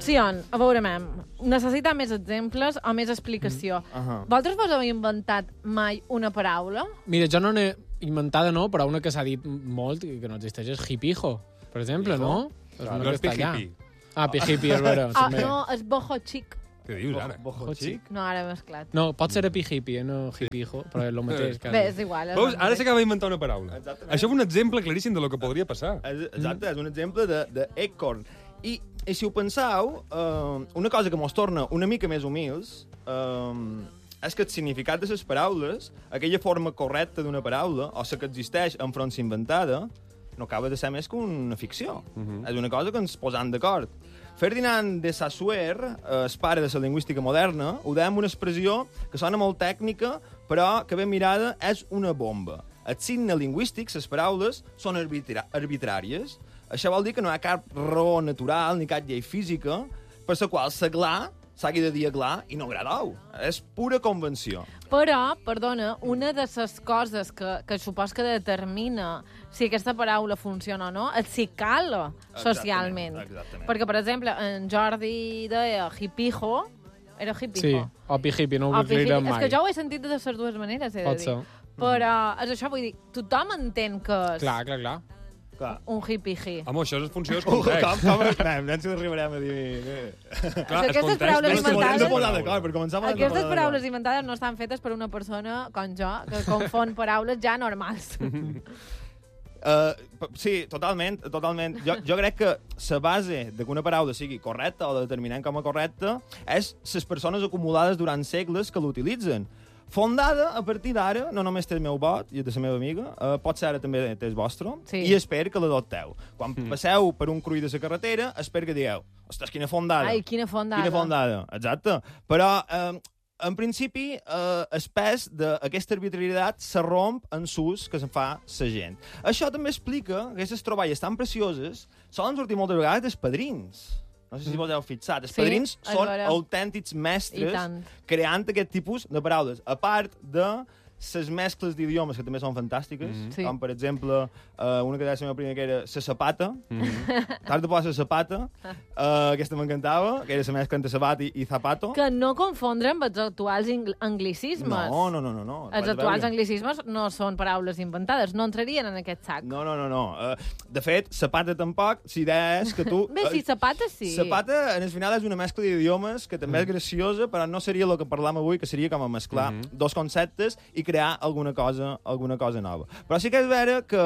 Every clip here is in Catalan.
Opció, a veure, necessita més exemples o més explicació. Vosaltres vos heu inventat mai una paraula? Mira, jo no n'he inventada, no, però una que s'ha dit molt i que no existeix és hipijo, per exemple, no? És una que està allà. Pijipi, és vera. No, és bojo xic. Què dius, ara? Bojo xic? No, ara m'he mesclat. No, pot ser epijipi, no hipijo, però és el mateix. Bé, és igual. Veus, ara s'acaba d'inventar una paraula. Això és un exemple claríssim de lo que podria passar. Exacte, és un exemple d'ecorn. I si ho penseu, una cosa que mos torna una mica més humils és que el significat de les paraules, aquella forma correcta d'una paraula, o la que existeix enfront s'inventada, no acaba de ser més que una ficció. És una cosa que ens posam d'acord. Ferdinand de Saussure, el pare de la lingüística moderna, ho deia amb una expressió que sona molt tècnica, però que ben mirada és una bomba. Els signes lingüístics, les paraules, són arbitràries. Això vol dir que no hi ha cap raó natural ni cap llei física per la qual saglar s'hagi de dir glar i no gradau. És pura convenció. Però, perdona, una de les coses que supos que determina si aquesta paraula funciona o no és si cala socialment. Exactament. Perquè, per exemple, en Jordi deia hipijo, era hipijo. Sí, o pijipi, no ho direm mai. És que jo ho he sentit de les dues maneres, he de Pot dir. ser. Però és això, vull dir, tothom entén que és Clar. un hipiji. Home, això és funció del context. Com si arribarem a dir... Clar, Aquestes paraules inventades... Per començar, aquestes paraules inventades no estan fetes per una persona com jo, que confon paraules ja normals. Sí, totalment. Jo crec que la base de que una paraula sigui correcta o de determinant com a correcta és les persones acumulades durant segles que l'utilitzen. Fondada, a partir d'ara, no només té el meu vot i el de la meva amiga, pot ser ara també té el vostre, i espero que l'adopteu. Quan passeu per un cruï de la carretera, espero que digueu, ostres, quina fondada. Ai, quina fondada. Quina fondada, exacte. Però, en principi, el pes d'aquesta arbitrarietat se romp en l'ús que se'n fa la gent. Això també explica que aquestes troballes tan precioses solen sortir moltes vegades dels padrins. No sé si vos heu fixat. Els padrins són autèntics mestres creant aquest tipus de paraules. A part de les mescles d'idiomes, que també són fantàstiques, com, per exemple, una que deia la meva prima, que era la zapata. T'has de posar la zapata. Aquesta m'encantava, que era la mescla entre zapata i zapato. Que no confondre amb els actuals anglicismes. No. Els actuals anglicismes no són paraules inventades, no entrarien en aquest sac. No. De fet, zapata tampoc, la idea és que tu... Bé, sí, zapata sí. Zapata, en el final, és una mescla d'idiomes que també és graciosa, però no seria el que parlam avui, que seria com a mesclar dos conceptes i crear alguna cosa nova. Però sí que és vera que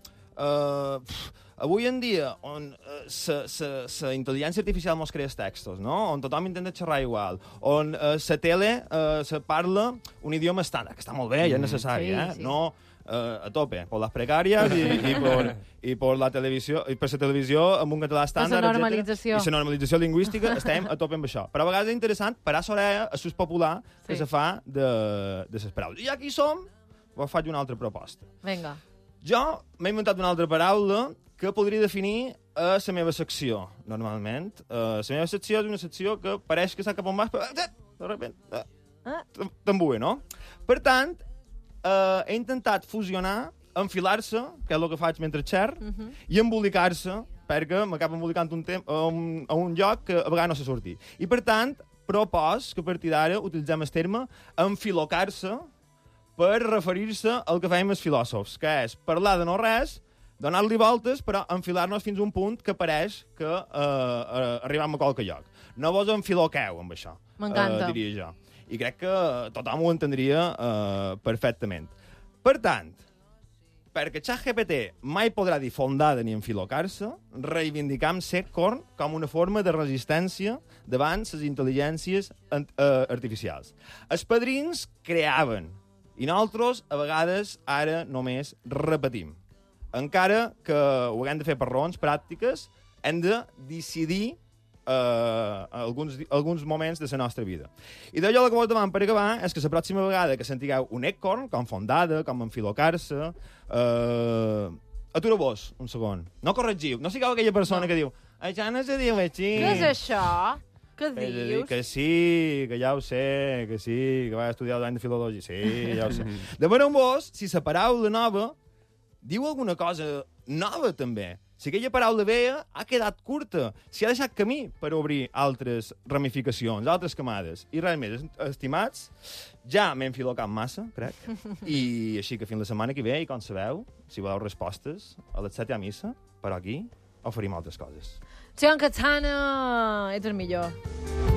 avui en dia, on la intel·ligència artificial mos crea textos, no? On tothom intenta xerrar igual, on la tele se parla un idioma estàndard, que està molt bé i és necessari, sí. No a tope, per les precàries i per la televisió amb un català estàndard, normalització. I la normalització lingüística estem a tope amb això. Però a vegades és interessant parar l'orella a l'ús popular que se fa de les paraules. I aquí som, vos faig una altra proposta. Vinga. Jo m'he inventat una altra paraula que podria definir la meva secció, normalment. La meva secció és una secció que pareix que s'ha cap on vas, però de repente t'embue, no? Per tant, he intentat fusionar, enfilar-se, que és el que faig mentre xer, i embolicar-se, perquè m'acaba embolicant a un lloc que a vegades no se surti. I, per tant, propos que a partir d'ara utilitzem el terme enfilocar-se per referir-se al que fèiem els filòsofs, que és parlar de no res, donar-li voltes, però enfilar-nos fins a un punt que pareix que arribem a qualque lloc. No vos enfiloqueu amb això, diria jo. I crec que tothom ho entendria perfectament. Per tant, perquè ChatGPT mai podrà dir fondada ni enfilocar-se, reivindicam Secorn com una forma de resistència davant les intel·ligències artificials. Els padrins creaven, i nosaltres, a vegades, ara només repetim. Encara que ho haguem de fer per raons pràctiques, hem de decidir alguns moments de la nostra vida. I d'allò el que vos demano per acabar és que la pròxima vegada que sentigueu un ecorn, com fondada, com enfilocar-se, atureu-vos un segon. No corregiu. No sigueu aquella persona que diu això no se diu així. Què és això? Què dius? Que sí, que ja ho sé, que sí, que vaig estudiar l'any de filologia. Sí, ja ho sé. Demaneu-vos si la paraula nova diu alguna cosa nova, també. Si aquella paraula veia ha quedat curta, si ha deixat camí per obrir altres ramificacions, altres camades. I res més, estimats, ja m'he enfilocat massa, crec, i així que fins la setmana que ve, i com sabeu, si voleu respostes, a les 7 hi ha missa, però aquí oferim altres coses. Xion Catzana, ets el millor.